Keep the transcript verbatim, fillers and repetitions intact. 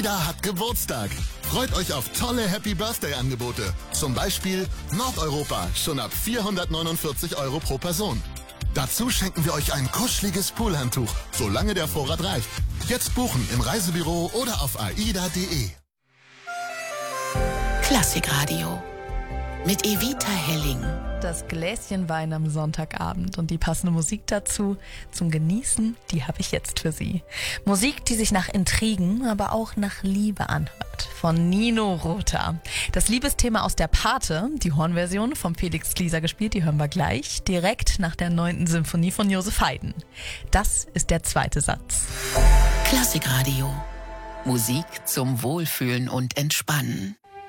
AIDA hat Geburtstag. Freut euch auf tolle Happy Birthday Angebote. Zum Beispiel Nordeuropa, schon ab vierhundertneunundvierzig Euro pro Person. Dazu schenken wir euch ein kuscheliges Poolhandtuch, solange der Vorrat reicht. Jetzt buchen im Reisebüro oder auf aida punkt de. Klassikradio mit Evita Helling. Das Gläschen Wein am Sonntagabend und die passende Musik dazu zum Genießen, die habe ich jetzt für Sie. Musik, die sich nach Intrigen, aber auch nach Liebe anhört. Von Nino Rota. Das Liebesthema aus der Pate, die Hornversion vom Felix Glieser gespielt, die hören wir gleich, direkt nach der neunten Symphonie von Joseph Haydn. Das ist der zweite Satz. Klassikradio. Musik zum Wohlfühlen und Entspannen.